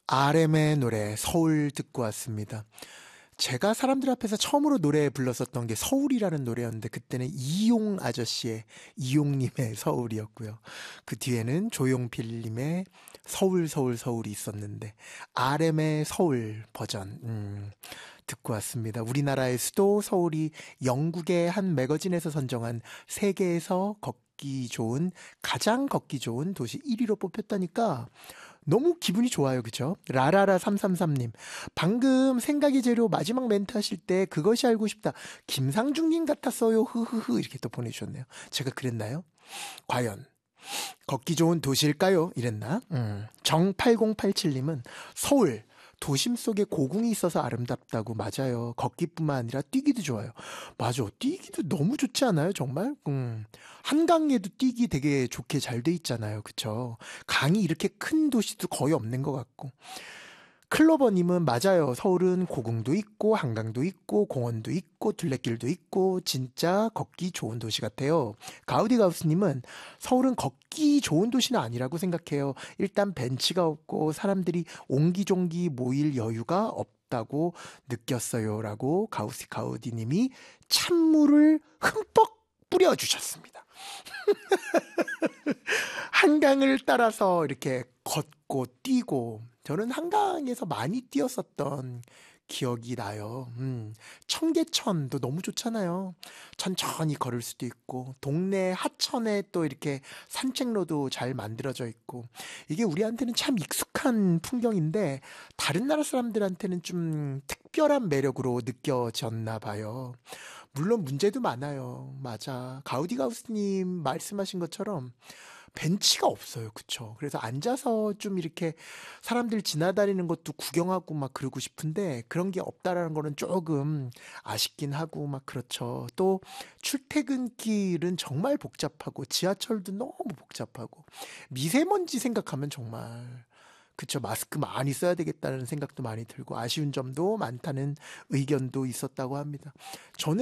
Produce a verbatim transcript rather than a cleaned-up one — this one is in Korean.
알엠의 노래 서울 듣고 왔습니다. 제가 사람들 앞에서 처음으로 노래 불렀었던 게 서울이라는 노래였는데 그때는 이용 아저씨의 이용님의 서울이었고요. 그 뒤에는 조용필님의 서울 서울 서울이 있었는데 알엠의 서울 버전 음, 듣고 왔습니다. 우리나라의 수도 서울이 영국의 한 매거진에서 선정한 세계에서 걷기 좋은 가장 걷기 좋은 도시 일 위로 뽑혔다니까 너무 기분이 좋아요. 그죠? 라라라 삼삼삼님. 방금 생각의 재료 마지막 멘트 하실 때 그것이 알고 싶다. 김상중님 같았어요. 흐흐흐. 이렇게 또 보내주셨네요. 제가 그랬나요? 과연 걷기 좋은 도시일까요? 이랬나? 음. 정팔공팔칠님은 서울 도심 속에 고궁이 있어서 아름답다고. 맞아요. 걷기뿐만 아니라 뛰기도 좋아요. 맞아. 뛰기도 너무 좋지 않아요? 정말? 음. 한강에도 뛰기 되게 좋게 잘 돼 있잖아요. 그쵸? 강이 이렇게 큰 도시도 거의 없는 것 같고. 클로버님은 맞아요. 서울은 고궁도 있고 한강도 있고 공원도 있고 둘레길도 있고 진짜 걷기 좋은 도시 같아요. 가우디가우스님은 서울은 걷기 좋은 도시는 아니라고 생각해요. 일단 벤치가 없고 사람들이 옹기종기 모일 여유가 없다고 느꼈어요. 라고 가우시 가우디님이 찬물을 흠뻑 뿌려주셨습니다. 한강을 따라서 이렇게 걷고 뛰고 저는 한강에서 많이 뛰었었던 기억이 나요. 음, 청계천도 너무 좋잖아요. 천천히 걸을 수도 있고 동네 하천에 또 이렇게 산책로도 잘 만들어져 있고 이게 우리한테는 참 익숙한 풍경인데 다른 나라 사람들한테는 좀 특별한 매력으로 느껴졌나 봐요. 물론 문제도 많아요. 맞아. 가우디가우스님 말씀하신 것처럼 벤치가 없어요. 그쵸? 그래서 앉아서 좀 이렇게 사람들 지나다니는 것도 구경하고 막 그러고 싶은데 그런 게 없다라는 거는 조금 아쉽긴 하고 막 그렇죠. 또 출퇴근길은 정말 복잡하고 지하철도 너무 복잡하고 미세먼지 생각하면 정말 그쵸. 마스크 많이 써야 되겠다는 생각도 많이 들고 아쉬운 점도 많다는 의견도 있었다고 합니다. 저는